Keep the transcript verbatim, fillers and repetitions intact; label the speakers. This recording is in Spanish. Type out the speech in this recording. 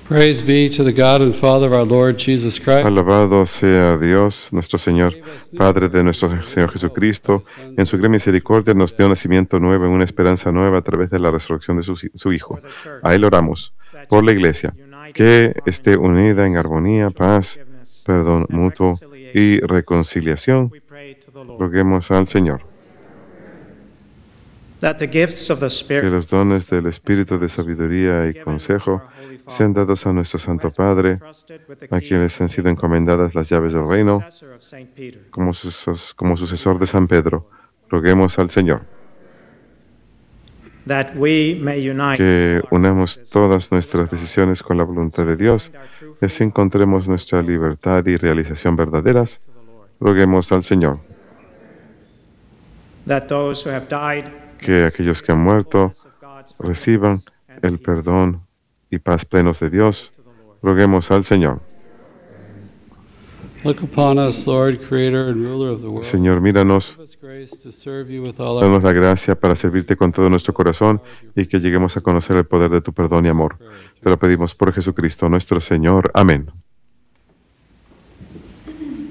Speaker 1: Praise be to the God and Father of our Lord Jesus Christ.
Speaker 2: Alabado sea Dios, nuestro Señor, Padre de nuestro Señor Jesucristo. En su gran misericordia nos dio nacimiento nuevo, una esperanza nueva a través de la resurrección de su, su Hijo. A Él oramos, por la Iglesia, que esté unida en armonía, paz, perdón mutuo y reconciliación. Roguemos al Señor. Que los dones del Espíritu de sabiduría y consejo sean dados a nuestro Santo Padre, a quienes han sido encomendadas las llaves del reino, como, sus, como sucesor de San Pedro. Roguemos al Señor. Que unamos todas nuestras decisiones con la voluntad de Dios y así encontremos nuestra libertad y realización verdaderas. Roguemos al Señor. Que aquellos que han muerto reciban el perdón y paz plenos de Dios. Roguemos al Señor. Señor, míranos, danos la gracia para servirte con todo nuestro corazón y que lleguemos a conocer el poder de tu perdón y amor. Te lo pedimos por Jesucristo nuestro Señor. Amén.